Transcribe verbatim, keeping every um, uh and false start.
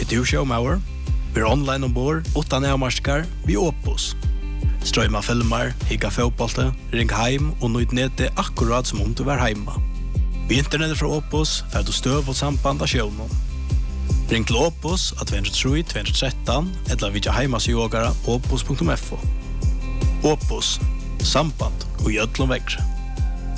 Er du showmauer? Vi er online ombord, utan avmarskar, vi Opus. Strøyma filmer, higga fotbollte, ring heim og nøyt nete akkurat som om du var heima. Vi internettet fra Opus, fer du støv og samband av sjøvnen. Ring til Opus at to tre to one three, eller vidja heimas i opus punktum f o. Opus, samband og gjødlom vekkre.